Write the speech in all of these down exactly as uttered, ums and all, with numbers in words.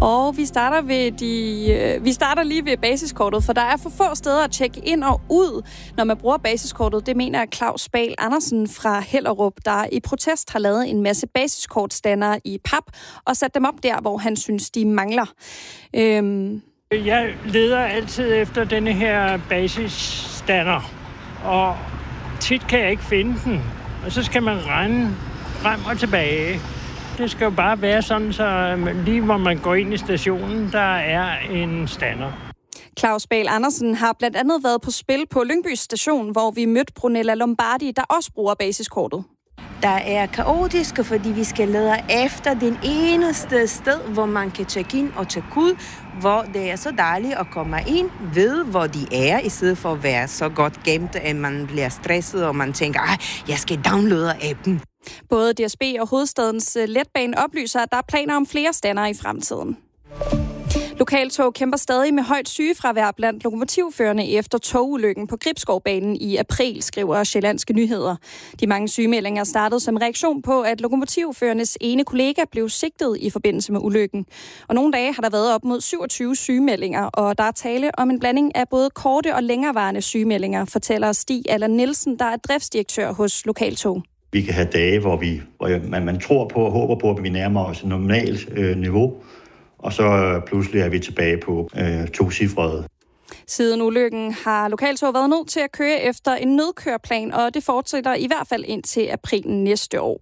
Og vi starter, ved de, øh, vi starter lige ved basiskortet, for der er for få steder at tjekke ind og ud, når man bruger basiskortet. Det mener Claus Bahl Andersen fra Hellerup, der i protest har lavet en masse basiskortstandere i pap og sat dem op der, hvor han synes, de mangler. Øhm Jeg leder altid efter denne her basisstander, og tit kan jeg ikke finde den. Og så skal man rende frem og tilbage. Det skal jo bare være sådan, så lige hvor man går ind i stationen, der er en stander. Claus Bahl Andersen har blandt andet været på spil på Lyngby Station, hvor vi mødte Brunella Lombardi, der også bruger basiskortet. Der er kaotiske, fordi vi skal lede efter den eneste sted, hvor man kan tjekke ind og tjekke ud, hvor det er så dejligt at komme ind, ved hvor de er, i stedet for at være så godt gemt, at man bliver stresset, og man tænker, at jeg skal downloade appen. Både D S B og Hovedstadens Letbane oplyser, at der er planer om flere standere i fremtiden. Lokaltog kæmper stadig med højt sygefravær blandt lokomotivførerne efter togulykken på Gribskovbanen i april, skriver Sjællandske Nyheder. De mange sygemeldinger startede som reaktion på, at lokomotivførernes ene kollega blev sigtet i forbindelse med ulykken. Og nogle dage har der været op mod syvogtyve sygemeldinger, og der er tale om en blanding af både korte og længerevarende sygemeldinger, fortæller Stig Allan Nielsen, der er driftsdirektør hos Lokaltog. Vi kan have dage, hvor, vi, hvor man, man tror på og håber på, at vi nærmer os et normalt øh, niveau, og så pludselig er vi tilbage på øh, to cifrede. Siden ulykken har Lokaltog været nødt til at køre efter en nødkøreplan, og det fortsætter i hvert fald indtil april næste år.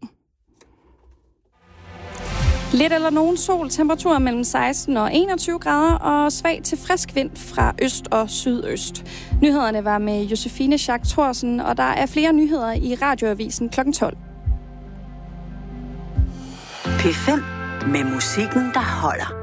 Lidt eller nogen sol, temperaturer mellem seksten og enogtyve grader og svag til frisk vind fra øst og sydøst. Nyhederne var med Josefine Schack Thorsen, og der er flere nyheder i Radioavisen klokken tolv. P fem med musikken, der holder.